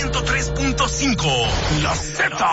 103.5, La Z.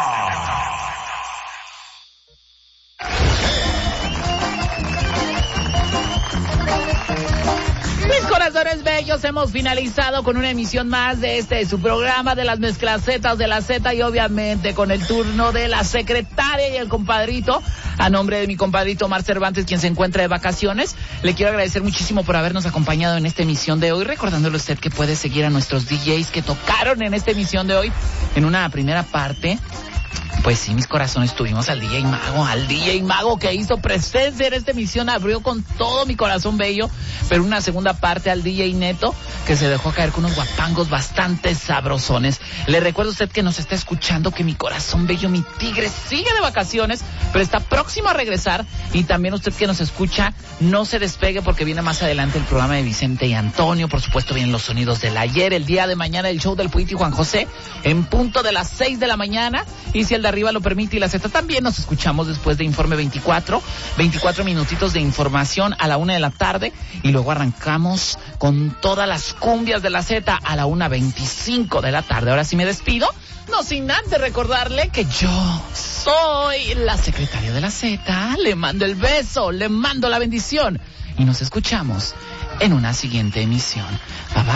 Mis corazones bellos, hemos finalizado con una emisión más de su programa de las mezclacetas de la Z, y obviamente con el turno de la secretaria y el compadrito. A nombre de mi compadrito Omar Cervantes, quien se encuentra de vacaciones, le quiero agradecer muchísimo por habernos acompañado en esta emisión de hoy, recordándole a usted que puede seguir a nuestros DJs que tocaron en esta emisión de hoy. En una primera parte, pues sí, mis corazones, tuvimos al DJ Mago que hizo presencia en esta emisión, abrió con todo mi corazón bello, pero una segunda parte al DJ Neto, que se dejó caer con unos guapangos bastante sabrosones. Le recuerdo a usted que nos está escuchando que mi corazón bello, mi tigre, sigue de vacaciones, pero está próximo a regresar, y también usted que nos escucha, no se despegue porque viene más adelante el programa de Vicente y Antonio, por supuesto vienen los sonidos del ayer, el día de mañana el show del Puiti Juan José, en punto de las 6 de la mañana, y si el de arriba lo permite y la Z también, nos escuchamos después de Informe 24 minutitos de información a la 1 de la tarde, y luego arrancamos con todas las cumbias de la Z a la 1:25 de la tarde. Ahora sí me despido, no sin antes recordarle que yo soy la secretaria de la Z, le mando el beso, le mando la bendición, y nos escuchamos en una siguiente emisión. Bye bye.